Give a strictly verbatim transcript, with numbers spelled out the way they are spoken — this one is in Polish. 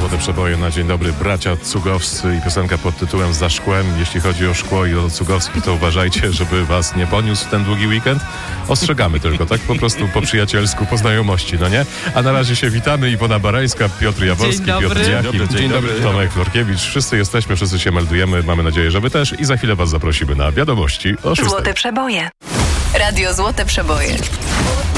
Złote Przeboje na dzień dobry. Bracia Cugowscy i piosenka pod tytułem Za szkłem. Jeśli chodzi o szkło i o Cugowskich, to uważajcie, żeby was nie poniósł ten długi weekend. Ostrzegamy tylko, tak po prostu po przyjacielsku, po znajomości, no nie? A na razie się witamy. Iwona Barańska, Piotr Jaworski, Dzień dobry. Piotr Dzień Dzień dobry, dzień dobry. Tomek Florkiewicz. Wszyscy jesteśmy, wszyscy się meldujemy. Mamy nadzieję, że wy też. I za chwilę was zaprosimy na wiadomości o szóstej. Złote Przeboje. Radio Złote Przeboje.